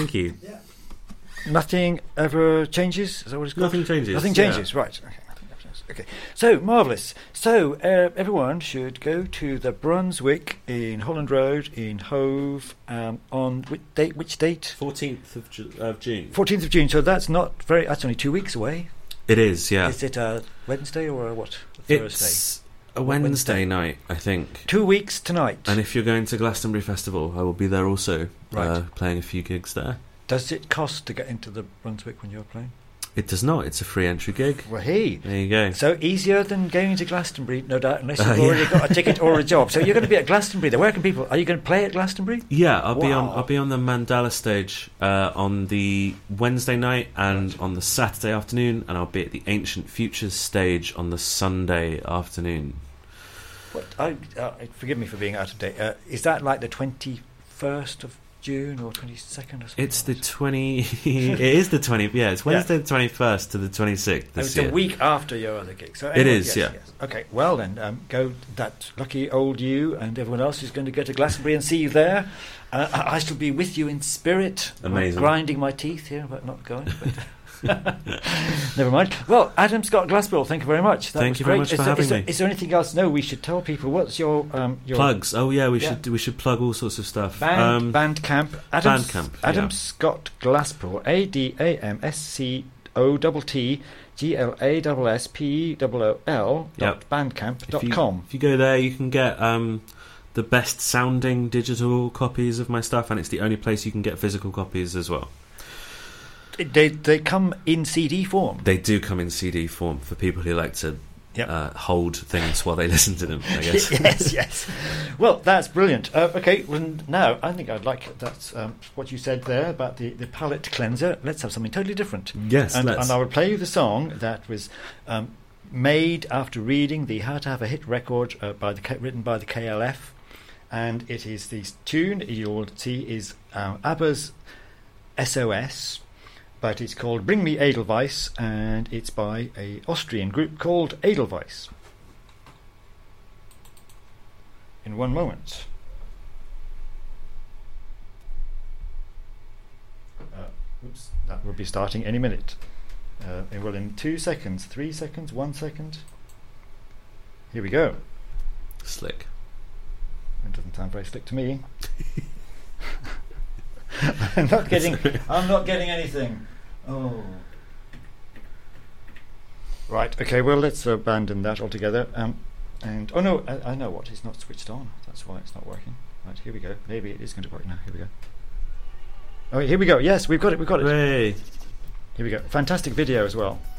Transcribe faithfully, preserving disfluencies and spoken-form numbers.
thank you. Yeah. Nothing ever changes? Is that what it's called? Nothing changes. Nothing yeah. changes, right. Okay. nothing ever changes. Okay. So, marvellous. So, uh, everyone should go to the Brunswick in Holland Road in Hove um, on which date? Which date? fourteenth of, Ju- of June. fourteenth of June. So that's not very. That's only two weeks away. It is, yeah. Is it a Wednesday or a what? A Thursday. It's a Wednesday, Wednesday night, I think. Two weeks tonight. And if you're going to Glastonbury Festival, I will be there also, Right. uh, playing a few gigs there. Does it cost to get into the Brunswick when you're playing? It does not. It's a free entry gig. Well, hey. There you go. So easier than going to Glastonbury, no doubt, unless Uh, you've yeah. already got a ticket or a job. So you're going to be at Glastonbury. There. Where can people? Are you going to play at Glastonbury? Yeah, I'll be on. Wow. I'll be on the Mandala stage uh, on the Wednesday night and on the Saturday afternoon, and I'll be at the Ancient Futures stage on the Sunday afternoon. What? I, uh, forgive me for being out of date. Uh, is that like the twenty-first of June or twenty-second or something? It's the twenty. It is the twenty. Yeah, it's Wednesday Yeah. the twenty-first to the twenty-sixth Oh, this it's year. the week after your other gig. So It anyway, is, yes, yeah. yes. Okay, well then, um, go. That lucky old you and everyone else who's going to go to Glastonbury and see you there. Uh, I I shall be with you in spirit. Amazing. I'm grinding my teeth here, but not going. But never mind. Well, Adam Scott Glassbill, thank you very much. That Thank was you very great. much is for there, having is there, me. Is there anything else? No, we should tell people. What's your um, your Plugs. Oh yeah, we Yeah. should we should plug all sorts of stuff. Band, Um, Bandcamp. Adam, Bandcamp, Adam yeah. Scott Glasspool. A D A M S C O T T G L A S S P E O O L dot Yep. bandcamp if dot you, com. if you go there, you can get um, the best sounding digital copies of my stuff, and it's the only place you can get physical copies as well. They they come in C D form. They do come in C D form for people who like to Yep. uh, hold things while they listen to them, I guess. yes, yes. Well, that's brilliant. Uh, okay, well, now I think I'd like that's um, what you said there about the, the palette cleanser. Let's have something totally different. Yes, and, let's. and I will play you the song that was um, made after reading the How to Have a Hit record uh, by the K- written by the K L F, and it is the tune you'll see is um, ABBA's S O S. But it's called Bring Me Edelweiss, and it's by a Austrian group called Edelweiss. In one moment. Uh, oops, that will be starting any minute. Uh, well, in two seconds, three seconds, one second. Here we go. Slick. It doesn't sound very slick to me. I'm not getting. I'm not getting anything. Oh. Right. Okay. Well, let's abandon that altogether. Um, and oh no, I, I know what. It's not switched on. That's why it's not working. Right. Here we go. Maybe it is going to work now. Here we go. Oh, here we go. Yes, we've got it. We've got it. Hooray. Here we go. Fantastic video as well.